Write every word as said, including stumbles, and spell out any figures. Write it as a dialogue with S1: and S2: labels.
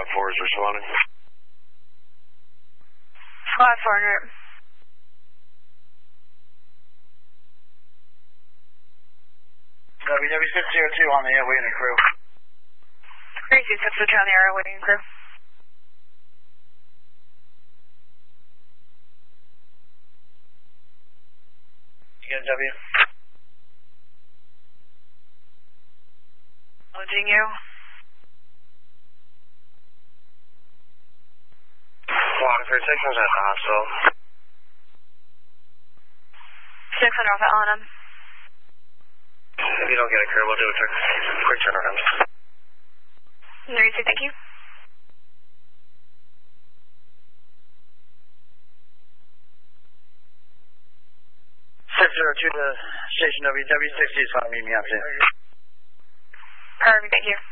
S1: fours responding.
S2: Squad four hundred.
S3: W W six zero two on the air waiting crew.
S2: Crazy six zero two on the air waiting crew.
S3: You got a W?
S2: Lodging you.
S1: Block three six is at the hospital.
S2: six hundred off at L and M.
S1: If you don't get a crew, we'll do a quick, quick turnaround.
S2: No, you say thank you.
S3: six zero two to station W W sixty is going to meet me up here.
S2: Perfect, thank you.